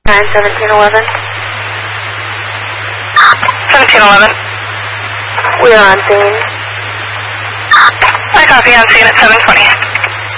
91711. 1711. We are on scene. I copy, on scene at 720.